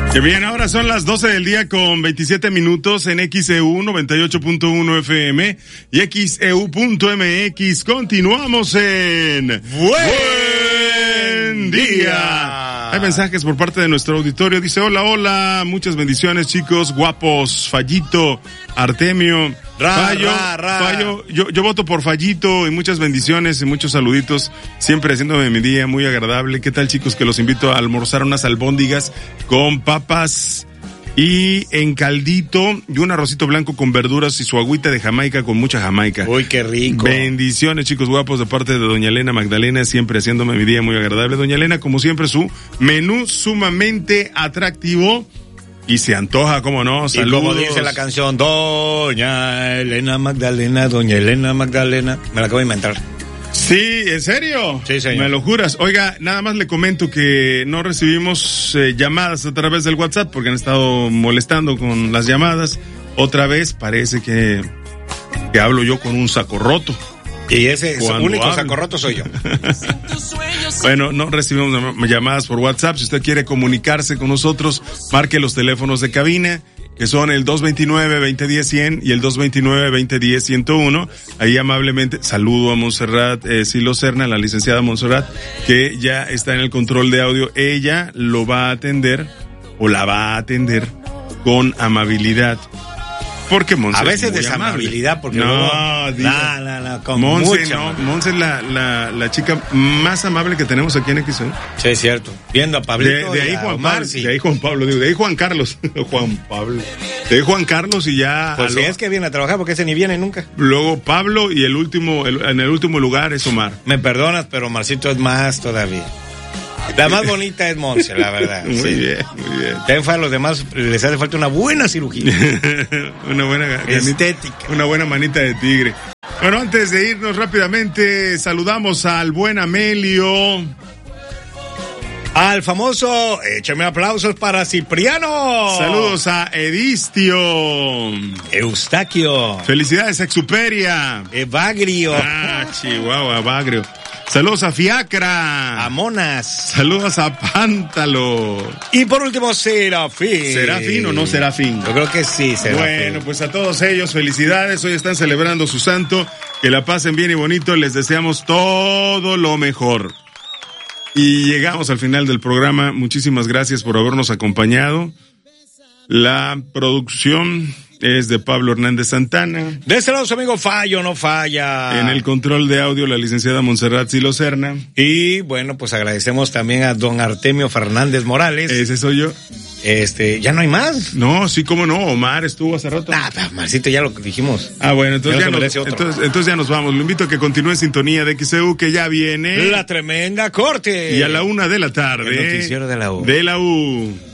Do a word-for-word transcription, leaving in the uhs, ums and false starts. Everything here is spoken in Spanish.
Que bien, ahora son las doce del día con veintisiete minutos en X E U noventa y ocho punto uno F M y X E U punto M X. Continuamos en Buen Día. Hay mensajes por parte de nuestro auditorio. Dice, hola, hola, muchas bendiciones, chicos, guapos, Fallito, Artemio, Ra, Fallo, ra, ra. Fallo, yo, yo voto por Fallito y muchas bendiciones y muchos saluditos, siempre haciéndome mi día muy agradable. ¿Qué tal, chicos? Que los invito a almorzar unas albóndigas con papas y en caldito y un arrocito blanco con verduras y su agüita de Jamaica con mucha Jamaica. Uy, qué rico. Bendiciones, chicos guapos, de parte de doña Elena Magdalena, siempre haciéndome mi día muy agradable. Doña Elena, como siempre, su menú sumamente atractivo y se antoja, ¿cómo no? Saludos. Y como dice la canción, doña Elena Magdalena, doña Elena Magdalena, me la acabo de inventar. Sí, ¿en serio? Sí, señor. Me lo juras. Oiga, nada más le comento que no recibimos eh, llamadas a través del WhatsApp porque han estado molestando con las llamadas. Otra vez parece que, que hablo yo con un saco roto. Y ese Cuando único hablo. saco roto soy yo. Bueno, no recibimos llamadas por WhatsApp. Si usted quiere comunicarse con nosotros, marque los teléfonos de cabina, que son el dos veintinueve, veinte diez, cien y el dos veintinueve, veinte diez, ciento uno. Ahí amablemente saludo a Montserrat eh, Silo Serna, la licenciada Montserrat, que ya está en el control de audio. Ella lo va a atender o la va a atender con amabilidad. Porque Monse A veces es muy desamabilidad, amable. porque no, luego, diga. no, no, no, con Monse, mucha no, amabilidad. Monse es la, la, la chica más amable que tenemos aquí en X E U. Sí, es cierto. Viendo a De, Pablito de ahí y a Juan Omar, Pablo, sí. de ahí Juan Pablo, digo, de ahí Juan Carlos, Juan Pablo, de ahí Juan Carlos y ya. Pues a si lo- es que viene a trabajar, porque ese ni viene nunca. Luego Pablo y el último, el- en el último lugar es Omar. Me perdonas, pero Marcito es más todavía. La más bonita es Monse, la verdad. Muy sí. bien, muy bien. También a los demás les hace falta una buena cirugía. Una buena ganita, Estética. una buena manita de tigre. Bueno, antes de irnos rápidamente, saludamos al buen Amelio. Al famoso, échame aplausos para Cipriano. Saludos a Edistio. Eustaquio. Felicidades a Exuperia. Evagrio. Ah, Chihuahua, Bagrio. Saludos a Fiacra. A Monas. Saludos a Pántalo. Y por último, Serafín. ¿Serafín o no Serafín? Yo creo que sí, Serafín. Bueno, pues a todos ellos, felicidades. Hoy están celebrando su santo. Que la pasen bien y bonito. Les deseamos todo lo mejor. Y llegamos al final del programa. Muchísimas gracias por habernos acompañado. La producción es de Pablo Hernández Santana. De ese lado su amigo Fallo no falla. En el control de audio, la licenciada Montserrat Silo Serna. Y bueno, pues agradecemos también a don Artemio Fernández Morales. Ese soy yo. Este, ¿ya no hay más? No, sí, cómo no. Omar estuvo hace rato. Ah, Marcito, ya lo dijimos. Ah, bueno, entonces Ya ya, no se nos, merece otro. entonces, entonces ya nos vamos. Lo invito a que continúe en sintonía de X E U, que ya viene. La tremenda corte. Y a la una de la tarde. El noticiero de la U. De la U.